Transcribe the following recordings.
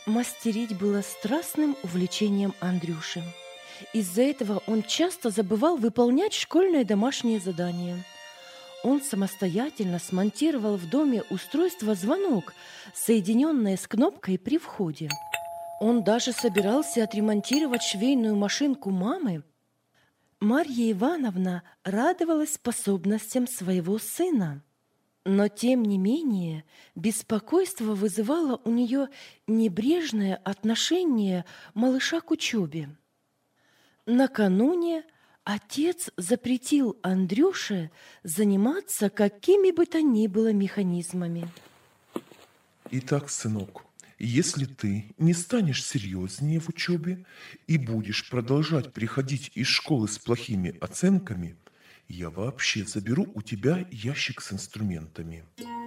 Мастерить было страстным увлечением Андрюши. Из-за этого он часто забывал выполнять школьные домашние задания. Он самостоятельно смонтировал в доме устройство «Звонок», соединенное с кнопкой при входе. Он даже собирался отремонтировать швейную машинку мамы. Марья Ивановна радовалась способностям своего сына. Но, тем не менее, беспокойство вызывало у нее небрежное отношение малыша к учебе. Накануне отец запретил Андрюше заниматься какими бы то ни было механизмами. Итак, сынок, если ты не станешь серьезнее в учебе и будешь продолжать приходить из школы с плохими оценками, я вообще заберу у тебя ящик с инструментами.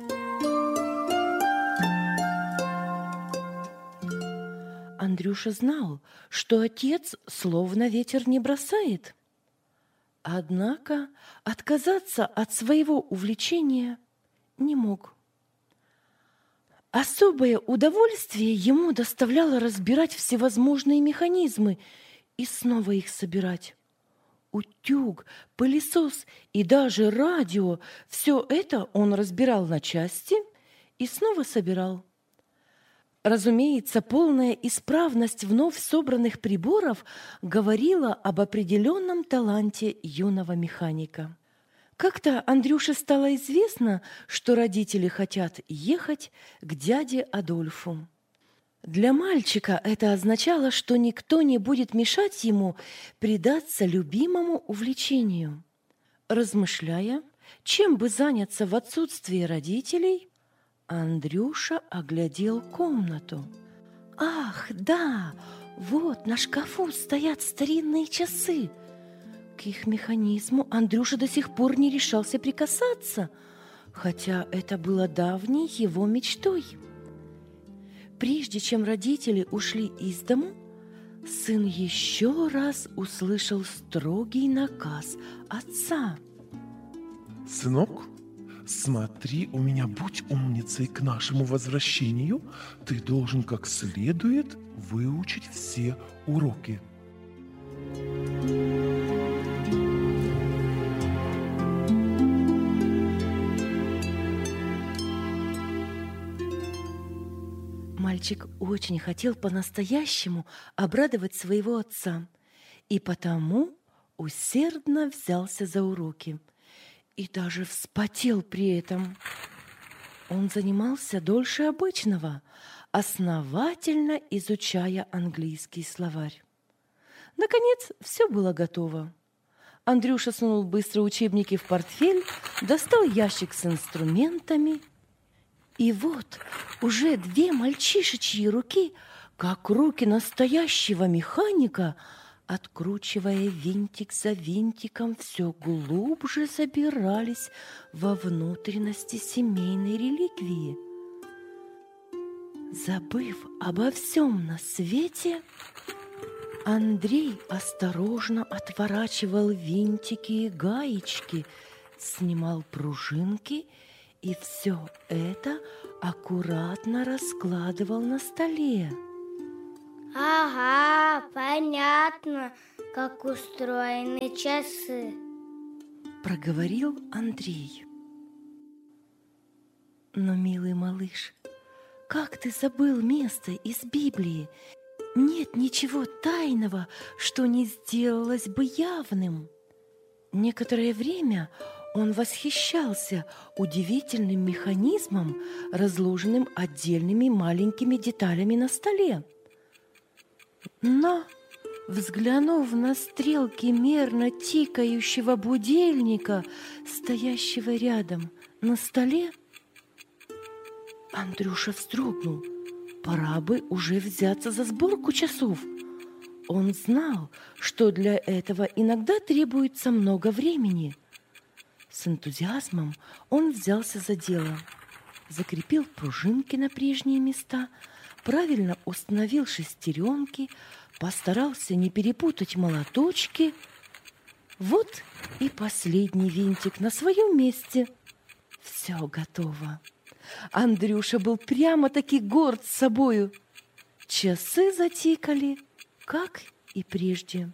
Андрюша знал, что отец словно ветер не бросает. Однако отказаться от своего увлечения не мог. Особое удовольствие ему доставляло разбирать всевозможные механизмы и снова их собирать. Утюг, пылесос и даже радио – все это он разбирал на части и снова собирал. Разумеется, полная исправность вновь собранных приборов говорила об определенном таланте юного механика. Как-то Андрюше стало известно, что родители хотят ехать к дяде Адольфу. Для мальчика это означало, что никто не будет мешать ему предаться любимому увлечению. Размышляя, чем бы заняться в отсутствии родителей, Андрюша оглядел комнату. Ах, да, вот на шкафу стоят старинные часы. К их механизму Андрюша до сих пор не решался прикасаться, хотя это было давней его мечтой. Прежде чем родители ушли из дому, сын еще раз услышал строгий наказ отца. Сынок, смотри, у меня будь умницей к нашему возвращению. Ты должен как следует выучить все уроки. Мальчик очень хотел по-настоящему обрадовать своего отца, и потому усердно взялся за уроки и даже вспотел при этом. Он занимался дольше обычного, основательно изучая английский словарь. Наконец, все было готово. Андрюша сунул быстро учебники в портфель, достал ящик с инструментами. И вот уже 2 мальчишечьи руки, как руки настоящего механика, откручивая винтик за винтиком, все глубже забирались во внутренности семейной реликвии. Забыв обо всем на свете, Андрей осторожно отворачивал винтики и гаечки, снимал пружинки и все это аккуратно раскладывал на столе. Ага, понятно, как устроены часы, проговорил Андрей. Но, милый малыш, как ты забыл место из Библии? Нет ничего тайного, что не сделалось бы явным. Некоторое время он восхищался удивительным механизмом, разложенным отдельными маленькими деталями на столе. Но, взглянув на стрелки мерно тикающего будильника, стоящего рядом на столе, Андрюша вздрогнул. Пора бы уже взяться за сборку часов. Он знал, что для этого иногда требуется много времени. С энтузиазмом он взялся за дело. Закрепил пружинки на прежние места, правильно установил шестеренки, постарался не перепутать молоточки. Вот и последний винтик на своем месте. Все готово. Андрюша был прямо-таки горд собою. Часы затикали, как и прежде.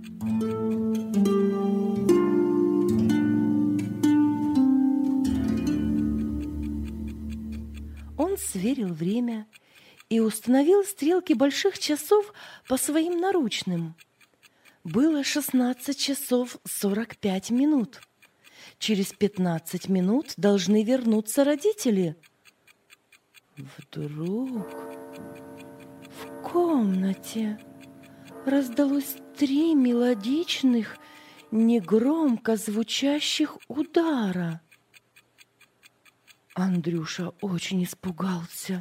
Он сверил время и установил стрелки больших часов по своим наручным. Было 16 часов 45 минут. Через 15 минут должны вернуться родители. Вдруг в комнате раздалось 3 мелодичных, негромко звучащих удара. Андрюша очень испугался.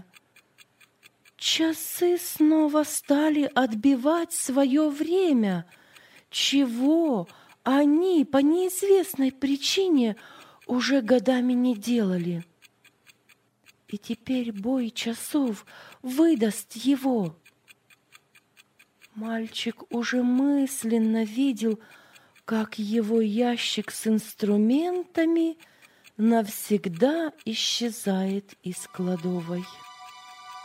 Часы снова стали отбивать свое время, чего они по неизвестной причине уже годами не делали. И теперь бой часов выдаст его. Мальчик уже мысленно видел, как его ящик с инструментами навсегда исчезает из кладовой.